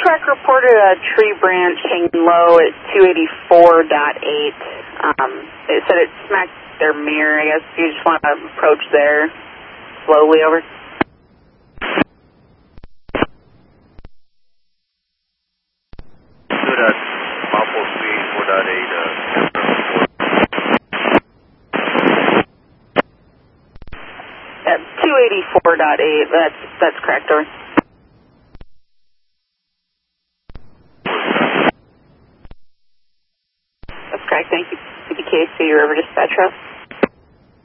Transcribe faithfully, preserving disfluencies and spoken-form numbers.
track reported a tree branch hanging low at two eighty-four point eight. Um, it said it smacked their mirror. I guess you just want to approach there slowly over. Good at Maple Street four point eight. Uh, At two eighty-four point eight, that's, that's correct, over. That's correct, thank you. K C, River Dispatch Route.